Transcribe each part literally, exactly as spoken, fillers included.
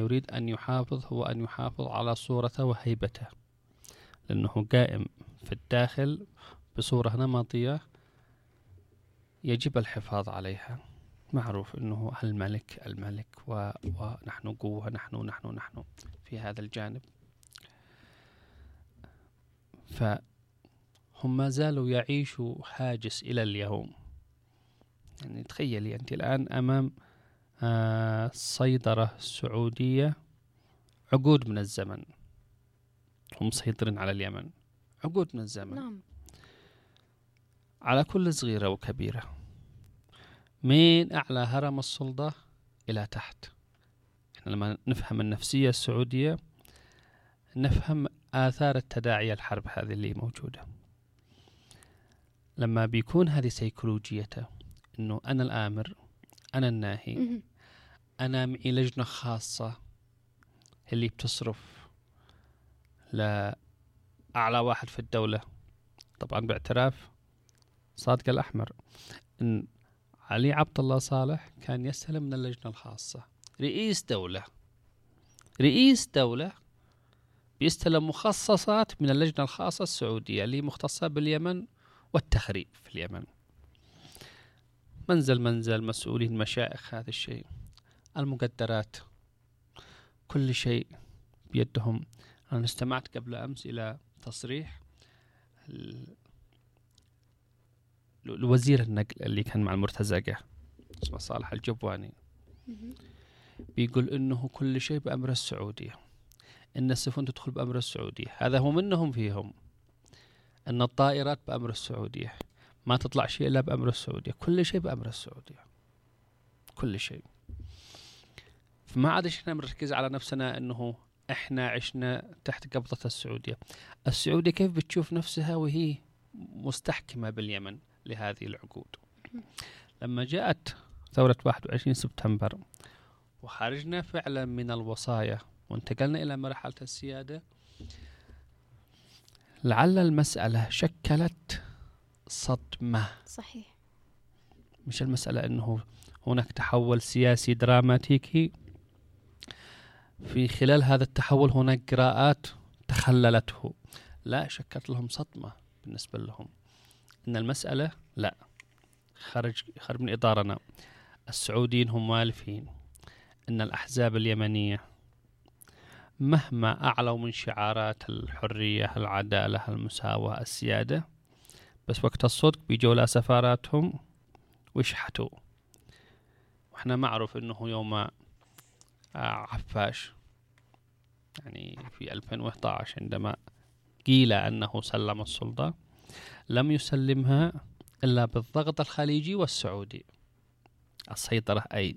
يريد أن يحافظ هو أن يحافظ على صورته وهيبته، لأنه قائم في الداخل بصورة نمطية يجب الحفاظ عليها. معروف أنه الملك الملك و... ونحن قوة، نحن نحن نحن في هذا الجانب. فهم ما زالوا يعيشوا هاجس إلى اليوم. يعني تخيلي أنت الآن أمام آه السيطرة السعودية عقود من الزمن، هم مسيطرين على اليمن عقود من الزمن. نعم. على كل صغيرة وكبيرة، من أعلى هرم السلطة إلى تحت. إحنا لما نفهم النفسية السعودية نفهم آثار التداعي الحرب هذه اللي موجودة. لما بيكون هذه سيكولوجيته إنه أنا الآمر، أنا الناهي، أنا معي لجنة خاصة اللي بتصرف لأعلى واحد في الدولة، طبعا باعتراف صادق الأحمر إن علي عبد الله صالح كان يستلم من اللجنة الخاصة. رئيس دولة رئيس دولة بيستلم مخصصات من اللجنة الخاصة السعودية اللي مختصة باليمن والتخريب في اليمن. منزل منزل، مسؤولين، مشائخ، هذا الشيء، المقدرات، كل شيء بيدهم. أنا استمعت قبل أمس إلى تصريح الوزير النقل اللي كان مع المرتزقة اسمه صالح الجبواني، بيقول إنه كل شيء بأمر السعودية، إن السفن تدخل بأمر السعودية، هذا هم منهم فيهم، أن الطائرات بأمر السعودية، ما تطلع شيء إلا بأمر السعودية، كل شيء بأمر السعودية، كل شيء. فما عاد إحنا مركز على نفسنا إنه إحنا عشنا تحت قبضة السعودية. السعودية كيف بتشوف نفسها وهي مستحكمة باليمن لهذه العقود؟ لما جاءت ثورة واحد وعشرين سبتمبر وخرجنا فعلا من الوصاية وانتقلنا إلى مرحلة السيادة، لعل المسألة شكلت صدمة. صحيح. مش المسألة أنه هناك تحول سياسي دراماتيكي، في خلال هذا التحول هناك قراءات تخللته، لا، شكلت لهم صدمة بالنسبة لهم إن المسألة لا، خرج خرج من إطارنا. السعوديين هم مالفين إن الأحزاب اليمنية مهما أعلوا من شعارات الحرية، العدالة، المساواة، السيادة، بس وقت الصدق بيجوا لا سفاراتهم ويشحتوا. وإحنا معروف إنه يوم عفاش يعني في ألفين وإحدى عشر عندما قيل أنه سلم السلطة، لم يسلمها إلا بالضغط الخليجي والسعودي. السيطرة أين؟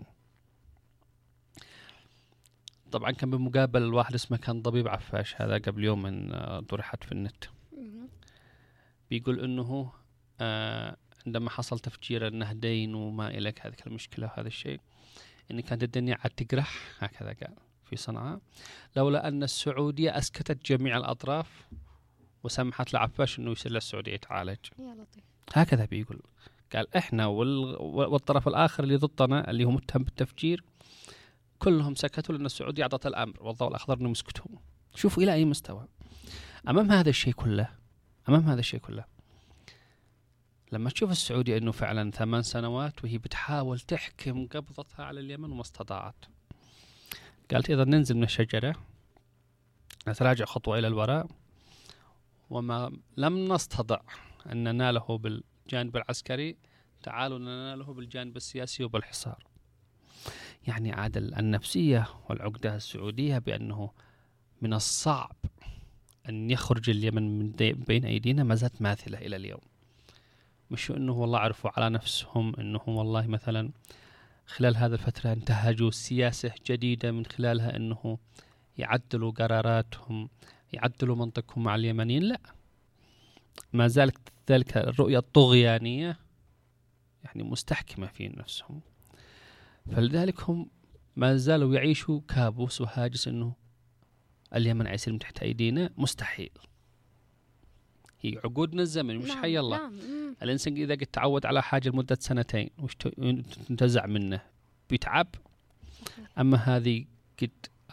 طبعا كان بمقابل الواحد اسمه كان طبيب عفاش، هذا قبل يوم من طرحت في النت، بيقول انه آه عندما حصل تفجير النهدين وما إليك هذه المشكلة وهذا الشيء، ان كانت الدنيا عاد تقرح، هكذا قال في صنعاء، لولا ان السعودية اسكتت جميع الاطراف وسمحت لعفاش انه يصير للسعودية يتعالج. يا لطيف. هكذا بيقول، قال احنا وال... والطرف الاخر اللي ضدنا اللي هو متهم بالتفجير كلهم سكتوا لأن السعودية أعطت الأمر والضوء الأخضر أنهم يسكتوا. شوفوا إلى أي مستوى. أمام هذا الشيء كله أمام هذا الشيء كله لما تشوف السعودية أنه فعلا ثمان سنوات وهي بتحاول تحكم قبضتها على اليمن وما استطاعت، قالت إذا ننزل من الشجرة، نتراجع خطوة إلى الوراء، وما لم نستطع أن نناله بالجانب العسكري، تعالوا نناله بالجانب السياسي وبالحصار. يعني عاد النفسية والعقدة السعودية بأنه من الصعب أن يخرج اليمن من بين أيدينا ما زالت ماثلة إلى اليوم. مش أنه والله عرفوا على نفسهم أنه والله مثلا خلال هذه الفترة انتهجوا سياسة جديدة من خلالها أنه يعدلوا قراراتهم، يعدلوا منطقهم مع اليمنيين، لا، ما زالت ذلك الرؤية الطغيانية يعني مستحكمة في نفسهم. فلذلك هم ما زالوا يعيشوا كابوس وهاجس انه اليمن عيسير من تحت ايدينا. مستحيل، هي عقود من الزمن، مش حي الله. نعم. الانسان اذا قد تعود على حاجه لمده سنتين وش تنتزع منه بيتعب. اما هذه قد